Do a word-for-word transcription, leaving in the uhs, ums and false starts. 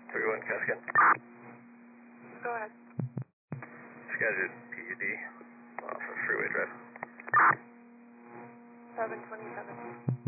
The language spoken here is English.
three one Cascade. Go ahead. Scheduled P U D off of Freeway Drive. seven twenty-seven.